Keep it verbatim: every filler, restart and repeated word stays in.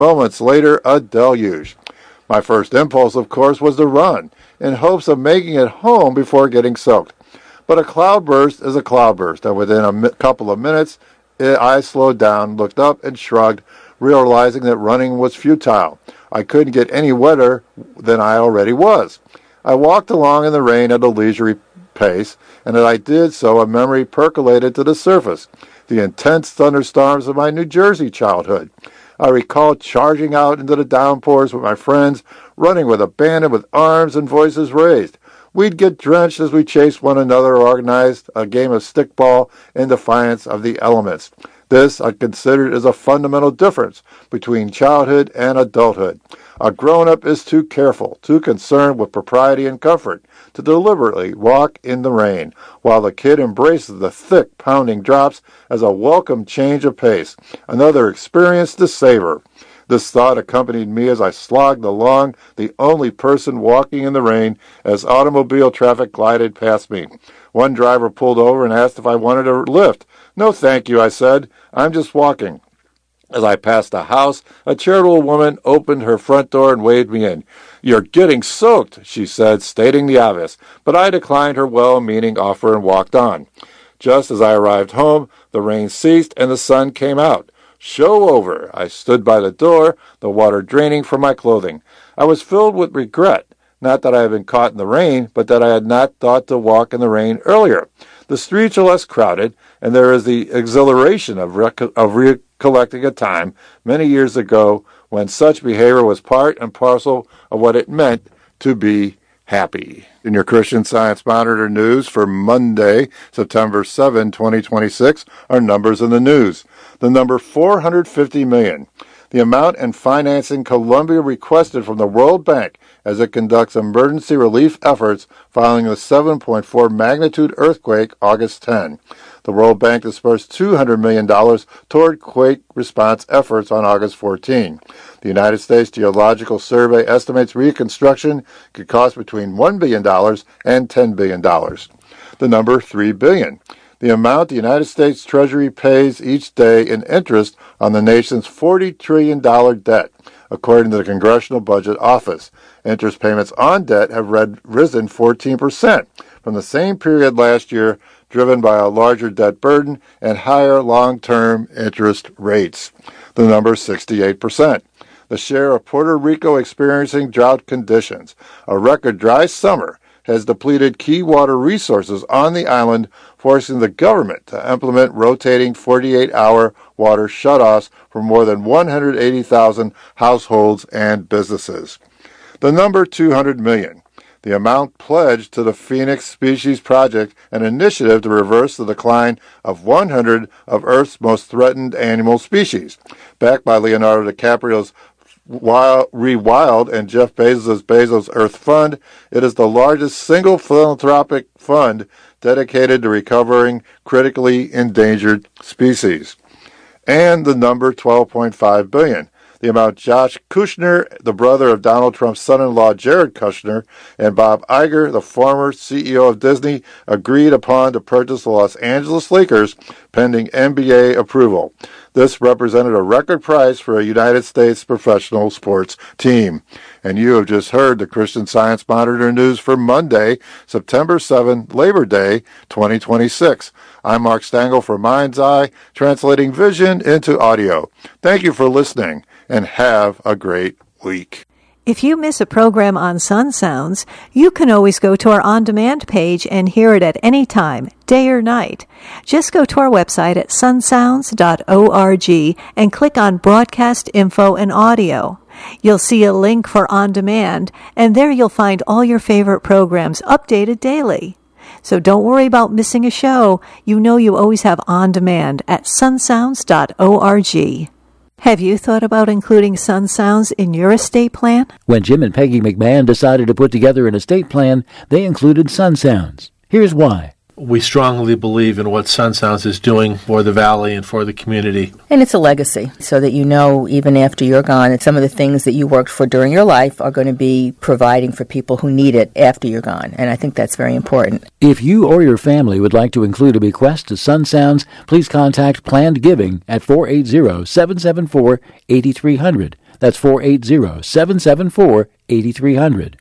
Moments later, a deluge. My first impulse, of course, was to run, in hopes of making it home before getting soaked. But a cloudburst is a cloudburst, and within a mi- couple of minutes, it, I slowed down, looked up, and shrugged, realizing that running was futile. I couldn't get any wetter than I already was. I walked along in the rain at a leisurely pace, and as I did so, a memory percolated to the surface, the intense thunderstorms of my New Jersey childhood. I recall charging out into the downpours with my friends, running with abandon with arms and voices raised. We'd get drenched as we chased one another or organized a game of stickball in defiance of the elements. This I considered as a fundamental difference between childhood and adulthood. A grown-up is too careful, too concerned with propriety and comfort, to deliberately walk in the rain, while the kid embraces the thick, pounding drops as a welcome change of pace, another experience to savor. This thought accompanied me as I slogged along, the only person walking in the rain, as automobile traffic glided past me. One driver pulled over and asked if I wanted a lift. "No, thank you," I said. "I'm just walking." As I passed a house, a charitable woman opened her front door and waved me in. "You're getting soaked," she said, stating the obvious, but I declined her well-meaning offer and walked on. Just as I arrived home, the rain ceased and the sun came out. Show over. I stood by the door, the water draining from my clothing. I was filled with regret, not that I had been caught in the rain, but that I had not thought to walk in the rain earlier. The streets are less crowded, and there is the exhilaration of, rec- of recollecting a time many years ago when such behavior was part and parcel of what it meant to be happy. In your Christian Science Monitor news for Monday, September seventh, twenty twenty-six, are numbers in the news. The number four hundred fifty million dollars. The amount and financing Colombia requested from the World Bank as it conducts emergency relief efforts following the seven point four magnitude earthquake August tenth. The World Bank dispersed two hundred million dollars toward quake response efforts on August fourteenth. The United States Geological Survey estimates reconstruction could cost between one billion dollars and ten billion dollars. The number three billion dollars. The amount the United States Treasury pays each day in interest on the nation's forty trillion dollars debt, according to the Congressional Budget Office. Interest payments on debt have read, risen fourteen percent from the same period last year, driven by a larger debt burden and higher long-term interest rates. The number is sixty-eight percent. The share of Puerto Rico experiencing drought conditions. A record dry summer has depleted key water resources on the island, forcing the government to implement rotating forty-eight hour water shutoffs for more than one hundred eighty thousand households and businesses. The number two hundred million dollars. The amount pledged to the Phoenix Species Project, an initiative to reverse the decline of one hundred of Earth's most threatened animal species. Backed by Leonardo DiCaprio's Wild, Rewild and Jeff Bezos' Bezos Earth Fund, it is the largest single philanthropic fund dedicated to recovering critically endangered species. And the number twelve point five billion dollars. The amount Josh Kushner, the brother of Donald Trump's son-in-law Jared Kushner, and Bob Iger, the former C E O of Disney, agreed upon to purchase the Los Angeles Lakers pending N B A approval. This represented a record price for a United States professional sports team. And you have just heard the Christian Science Monitor news for Monday, September seventh, Labor Day, twenty twenty-six. I'm Mark Stengel for Mind's Eye, translating vision into audio. Thank you for listening, and have a great week. If you miss a program on Sun Sounds, you can always go to our on-demand page and hear it at any time, day or night. Just go to our website at sun sounds dot org and click on Broadcast Info and Audio. You'll see a link for On Demand, and there you'll find all your favorite programs updated daily. So don't worry about missing a show. You know you always have On Demand at sun sounds dot org. Have you thought about including Sun Sounds in your estate plan? When Jim and Peggy McMahon decided to put together an estate plan, they included Sun Sounds. Here's why. We strongly believe in what Sun Sounds is doing for the Valley and for the community. And it's a legacy, so that you know, even after you're gone, that some of the things that you worked for during your life are going to be providing for people who need it after you're gone. And I think that's very important. If you or your family would like to include a bequest to Sun Sounds, please contact Planned Giving at four eight zero, seven seven four, eight three zero zero. That's four eight zero, seven seven four, eight three zero zero.